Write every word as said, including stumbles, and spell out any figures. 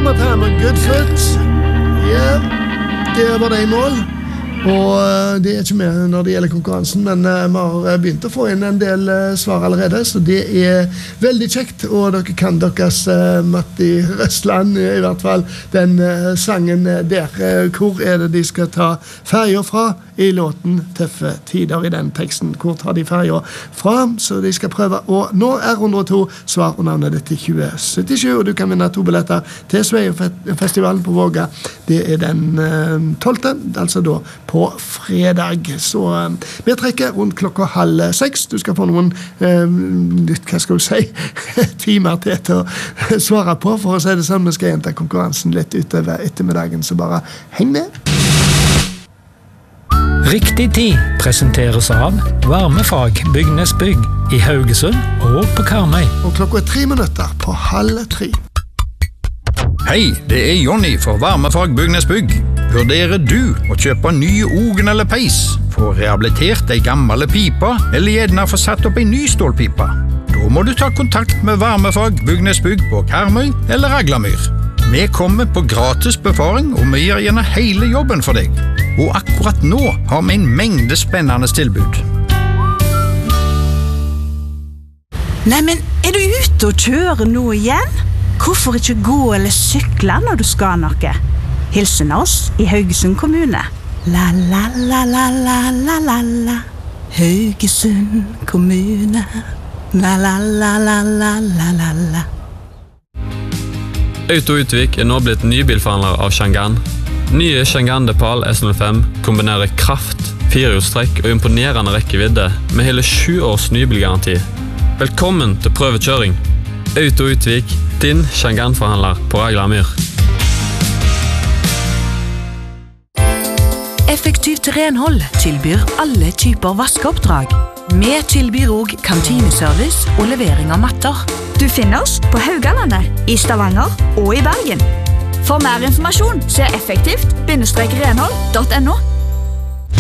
kommer til med Goodfoot. Ja, det var det I mål. Og det er ikke med når det gjelder konkurransen, men vi har begynt å få inn en del svar allerede, så det er veldig kjekt, og dere kan deres Matti Røsland, I hvert fall den sangen der. Hvor er det de skal ta ferger fra I låten Tøffe tider I den teksten? Hvor tar de ferger fra? Så de skal prøve, og nå er R hundre og to svar og navnet ditt til tjue syttisju, og du kan vinne to billetter til Sveio-festivalen på Våga. Det er den tolvte, altså da på fredag. Så um, vi trekker rundt klokka halv seks. Du skal få noen um, hva skal du si, timer til til å svare på, for å si det sånn. Vi skal gjenta konkurransen litt utover ettermiddagen, så bare heng med. Riktig tid presenteres av Varmefag Bygnesbygg I Haugesund og på Karmøy. Og klokka er tre minutter på halv tre. Hei, det er Jonny for Varmefag Bygnesbygg. Vurderer du å kjøpe nye ogen eller peis, få rehabilitert de gamle pipa, eller gjerne få satt opp en ny stålpipa? Da må du ta kontakt med Varmefag Bygnesbygg på Karmøy eller Raglamyr. Vi kommer på gratis befaring, og vi gjør gjerne hele jobben for deg. Og akkurat nå har vi en mengde spennende tilbud. Nei, men er du ute og kjører nå igjen? Hvorfor ikke gå eller sykle når du skal noe? Hilsen oss I Haugesund kommune. La la la la la la la la Haugesund kommune. La la la la la la la la Auto Utvik er nå blitt nybilforhandler av Shangan. Nye Shangan Depal S null fem kombinerer kraft, firehjulstrekk og imponerende rekkevidde med hele sju års nybilgaranti. Velkommen til prøvekjøring. Auto Utvik, din Shangan-forhandler på Raglamyr. Effektivt renhold tilbyr alle typer vaskeoppdrag. Vi tilbyr også kantineservice og levering av matter. Du finner oss på Haugalandet, I Stavanger og I Bergen. For mer informasjon se effektivt renhold punktum no.